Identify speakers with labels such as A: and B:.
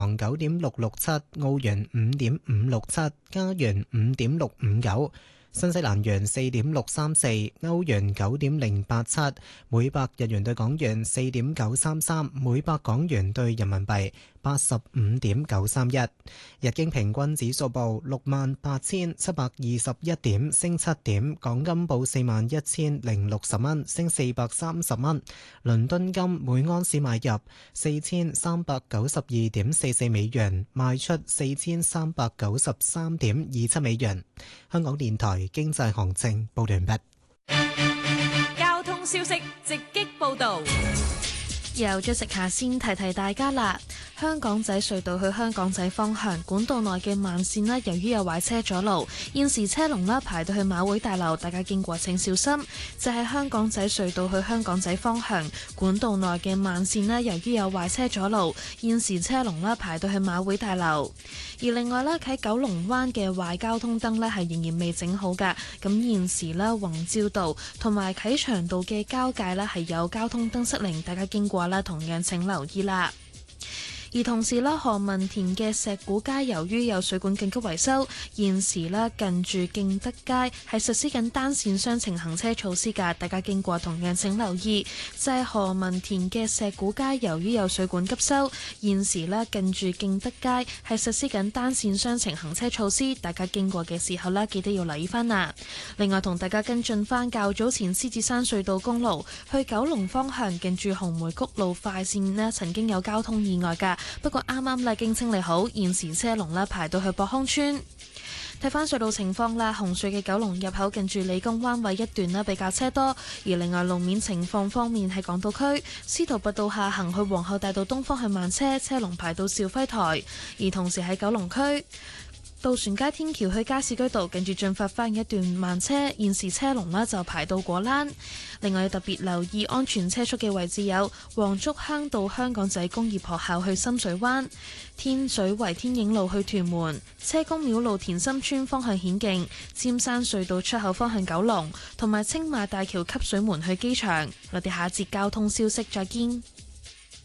A: 行9.667，澳元5.567，加元5.659。新西蘭元4.634，歐元9.087，每百日元對港元4.933，每百港元對人民幣85.931。日經平均指數報68,721點，升7點。港金報41,060蚊，升430蚊。倫敦金每安士買入4,392.44美元，賣出4,393.27美元。香港電台經濟行情報完畢。
B: 交通消息直擊報道。
C: 由咗食下先提提大家啦。香港仔隧道去香港仔方向管道內嘅慢線啦，由於有壞車阻路，現時車龍啦排到去馬會大樓，大家經過請小心。就係香港仔隧道去香港仔方向管道內嘅慢線啦，由於有壞車阻路，現時車龍啦排到去馬會大樓。而另外啦，喺九龍灣嘅壞交通燈呢係仍然未整好㗎。咁現時啦，宏照道同埋啟祥道嘅交界呢係有交通燈失靈，大家經過啦同樣請留意啦。而同時啦，何文田嘅石鼓街由於有水管緊急維修，現時啦近住敬德街係實施緊單線雙程行車措施㗎，大家經過同樣請留意。就係何文田嘅石鼓街由於有水管急修，現時啦近住敬德街係實施緊單線雙程行車措施，大家經過嘅時候啦，記得要留意翻啦。另外同大家跟進翻較早前獅子山隧道公路去九龍方向近住紅梅谷路快線呢曾經有交通意外㗎。不過啱啱啦，經清理好，現時車龍啦排到去博康村。睇翻隧道情況啦，紅隧嘅九龍入口近住理工灣位一段啦比較車多，而另外路面情況方面喺港島區司徒拔道下行去皇后大道東方向慢車，車龍排到肇輝台，而同時喺九龍區渡船街天橋去加士居道近住進發花園一段慢車，現時車龍啦就排到果欄。另外特別留意安全車速嘅位置有黃竹坑道香港仔工業學校去深水灣、天水圍天影路去屯門、車公廟路田心村方向顯徑、尖山隧道出口方向九龍，同埋青馬大橋汲水門去機場。我哋下一節交通消息再見。